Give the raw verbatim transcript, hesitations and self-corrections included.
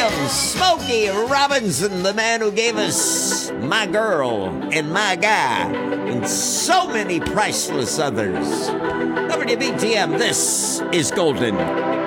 from Smokey Robinson, the man who gave us My Girl and My Guy and so many priceless others. W B T M, this is Golden.